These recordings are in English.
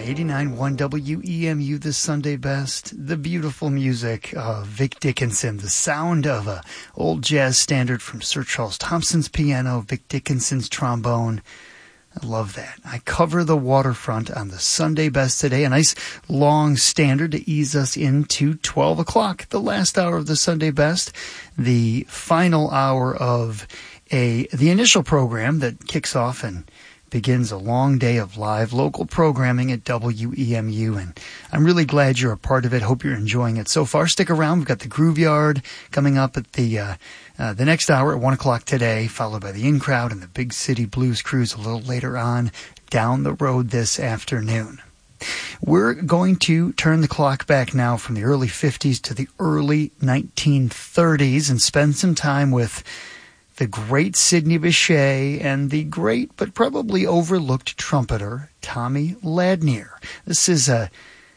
89.1 WEMU, the Sunday best, the beautiful music of Vic Dickinson, the sound of a old jazz standard from Sir Charles Thompson's piano, Vic Dickinson's trombone. I love that. I cover the waterfront on the Sunday best today, a nice long standard to ease us into 12 o'clock, the last hour of the Sunday best, the final hour of the initial program that kicks off and begins a long day of live local programming at WEMU, and I'm really glad you're a part of it. Hope you're enjoying it so far. Stick around. We've got the Groove Yard coming up at the next hour at 1 o'clock today, followed by the In Crowd and the Big City Blues Cruise a little later on down the road this afternoon. We're going to turn the clock back now from the early 50s to the early 1930s and spend some time with the great Sidney Bechet and the great but probably overlooked trumpeter Tommy Ladnier. This is a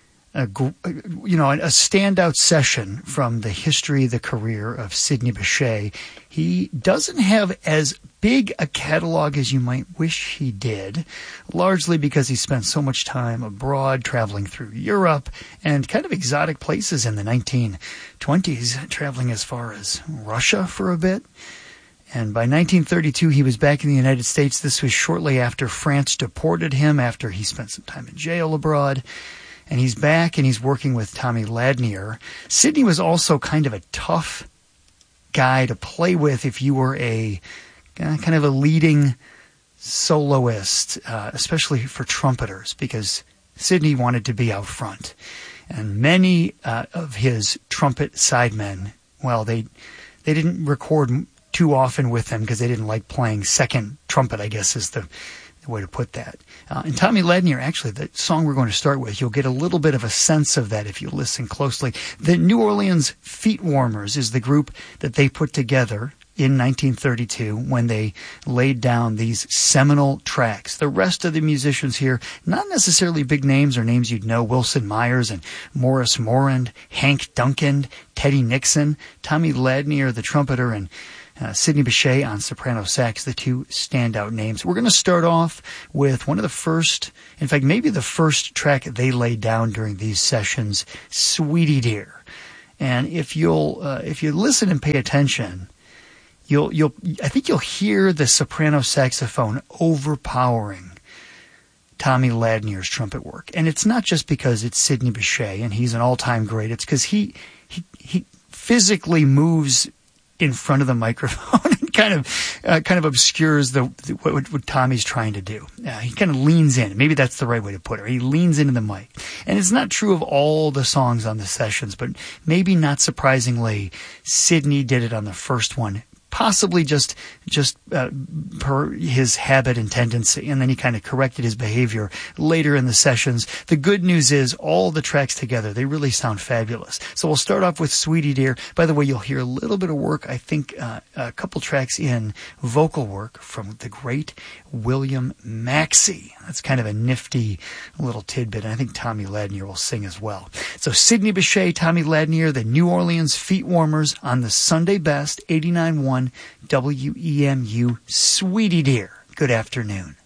standout session from the history, the career of Sidney Bechet. He doesn't have as big a catalog as you might wish he did, largely because he spent so much time abroad, traveling through Europe and kind of exotic places in the 1920s, traveling as far as Russia for a bit. And by 1932, he was back in the United States. This was shortly after France deported him, after he spent some time in jail abroad. And he's back, and he's working with Tommy Ladnier. Sidney was also kind of a tough guy to play with if you were a kind of a leading soloist, especially for trumpeters, because Sidney wanted to be out front. And many of his trumpet sidemen, well, they didn't record too often with them because they didn't like playing second trumpet, I guess is the way to put that. And Tommy Ladnier, actually, the song we're going to start with, you'll get a little bit of a sense of that if you listen closely. The New Orleans Feet Warmers is the group that they put together in 1932 when they laid down these seminal tracks. The rest of the musicians here, not necessarily big names or names you'd know, Wilson Myers and Morris Morand, Hank Duncan, Teddy Nixon, Tommy Ladnier, the trumpeter, and Sidney Bechet on soprano sax, the two standout names. We're going to start off with one of the first, in fact, maybe the first track they laid down during these sessions, Sweetie Dear. And if you listen and pay attention, I think you'll hear the soprano saxophone overpowering Tommy Ladnier's trumpet work. And it's not just because it's Sidney Bechet and he's an all-time great. It's because he physically moves in front of the microphone and kind of obscures what Tommy's trying to do. He kind of leans in. Maybe that's the right way to put it. He leans into the mic. And it's not true of all the songs on the sessions, but maybe not surprisingly, Sidney did it on the first one. Possibly just per his habit and tendency, and then he kind of corrected his behavior later in the sessions. The good news is all the tracks together, they really sound fabulous. So we'll start off with Sweetie Dear. By the way, you'll hear a little bit of work, I think a couple tracks in, vocal work from the great William Maxey. That's kind of a nifty little tidbit, and I think Tommy Ladnier will sing as well. So Sidney Bechet, Tommy Ladnier, the New Orleans Feet Warmers on the Sunday Best, 89.1 WEMU, Sweetie Dear. Good afternoon.